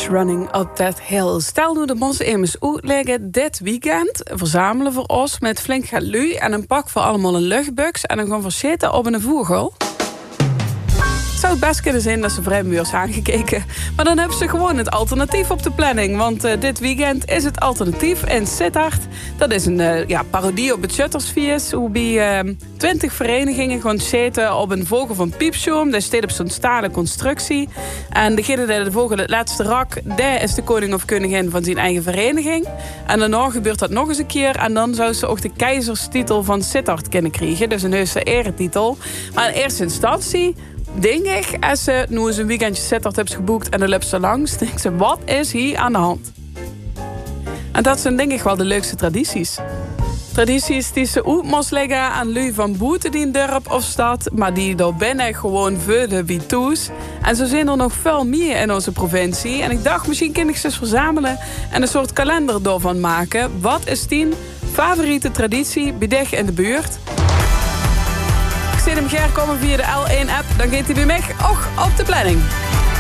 She's Running Up That Hill. Stel nu de ons immers uitleggen dit weekend verzamelen voor ons met flink gelui en een pak voor allemaal een luchtbuks en dan gaan we zitten op een vogel. Het zou het best kunnen zijn dat ze vrijmuurs aangekeken. Maar dan hebben ze gewoon het alternatief op de planning. Want dit weekend is het alternatief in Sittard. Dat is een parodie op het Shuttersfeest. Hoe bij 20 verenigingen gaan zitten op een vogel van piepschoom. Dat staat op zo'n stalen constructie. En degene die de vogel het laatste rak, daar is de koning of koningin van zijn eigen vereniging. En daarna gebeurt dat nog eens een keer. En dan zou ze ook de keizerstitel van Sittard kunnen krijgen. Dus een heuse eretitel. Maar in eerste instantie denk ik, als ze nu eens een weekendje Sittard hebben geboekt en de loopt zo langs, denk ze, wat is hier aan de hand? En dat zijn denk ik wel de leukste tradities. Tradities die ze uit moest leggen aan lui van buiten die dorp of stad, maar die daar binnen gewoon vullen wie toes. En zo zijn er nog veel meer in onze provincie. En ik dacht, misschien kan ik ze eens verzamelen en een soort kalender daarvan maken. Wat is die favoriete traditie bij dich in de buurt? Ik zie hem komen via de L1-app, dan gaat hij bij mij ook op de planning.